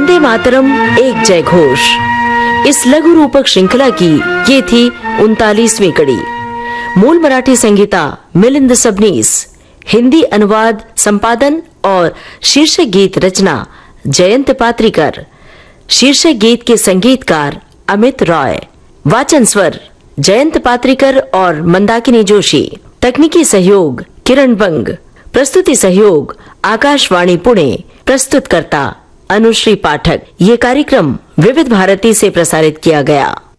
वंदे मातरम एक जय घोष। इस लघु रूपक श्रृंखला की ये थी 39वीं कड़ी। मूल मराठी संगीता मिलिंद सबनीस, हिंदी अनुवाद, संपादन और शीर्षक गीत रचना जयंत पात्रिकर, शीर्षक गीत के संगीतकार अमित रॉय, वाचन स्वर जयंत पात्रिकर और मंदाकिनी जोशी, तकनीकी सहयोग किरण बंग, प्रस्तुति सहयोग आकाशवाणी पुणे, प्रस्तुतकर्ता अनुश्री पाठक। ये कार्यक्रम विविध भारती से प्रसारित किया गया।